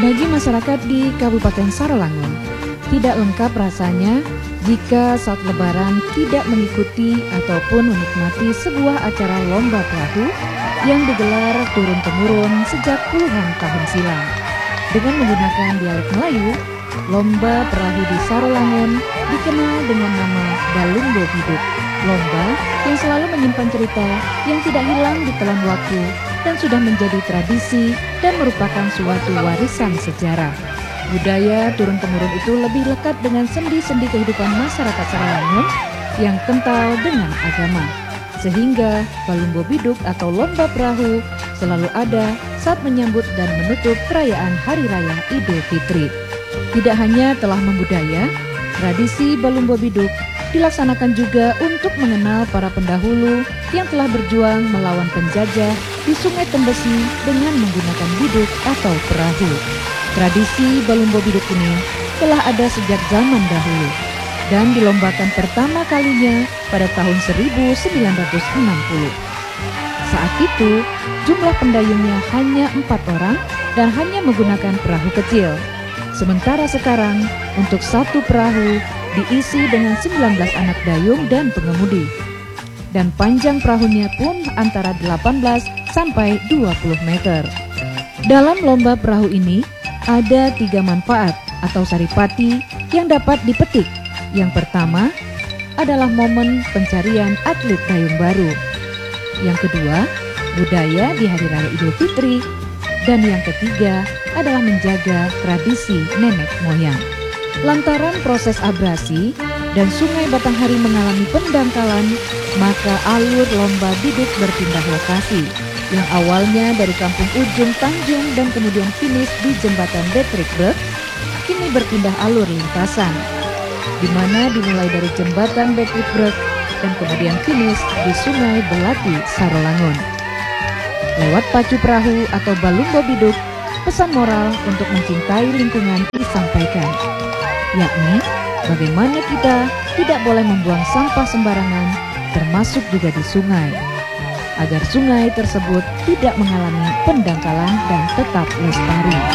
Bagi masyarakat di Kabupaten Sarolangun, tidak lengkap rasanya jika saat Lebaran tidak mengikuti ataupun menikmati sebuah acara lomba perahu yang digelar turun-temurun sejak puluhan tahun silam. Dengan menggunakan dialek Melayu, lomba perahu di Sarolangun dikenal dengan nama Balumbo Biduk. Lomba yang selalu menyimpan cerita yang tidak hilang di telan waktu dan sudah menjadi tradisi dan merupakan suatu warisan sejarah. Budaya turun-temurun itu lebih lekat dengan sendi-sendi kehidupan masyarakat Sarolangun yang kental dengan agama. Sehingga Balumbo Biduk atau lomba perahu selalu ada saat menyambut dan menutup perayaan Hari Raya Idul Fitri. Tidak hanya telah membudaya, tradisi Balumbo Biduk dilaksanakan juga untuk mengenal para pendahulu yang telah berjuang melawan penjajah di Sungai Tembesi dengan menggunakan biduk atau perahu. Tradisi Balumbo Biduk ini telah ada sejak zaman dahulu dan dilombakan pertama kalinya pada tahun 1960. Saat itu, jumlah pendayungnya hanya 4 orang dan hanya menggunakan perahu kecil. Sementara sekarang, untuk satu perahu diisi dengan 19 anak dayung dan pengemudi. Dan panjang perahunya pun antara 18 sampai 20 meter. Dalam lomba perahu ini, ada 3 manfaat atau saripati yang dapat dipetik. Yang pertama adalah momen pencarian atlet dayung baru. Yang kedua, budaya di Hari Raya Idul Fitri. Dan yang ketiga adalah menjaga tradisi nenek moyang. Lantaran proses abrasi dan Sungai Batanghari mengalami pendangkalan, maka alur lomba biduk berpindah lokasi. Yang awalnya dari kampung ujung Tanjung dan kemudian finish di jembatan Betrikbrug, kini berpindah alur lintasan, di mana dimulai dari jembatan Betrikbrug dan kemudian finish di Sungai Belati, Sarolangun. Lewat pacu perahu atau Balumbo Biduk, pesan moral untuk mencintai lingkungan disampaikan, yakni bagaimana kita tidak boleh membuang sampah sembarangan, termasuk juga di sungai, agar sungai tersebut tidak mengalami pendangkalan dan tetap lestari.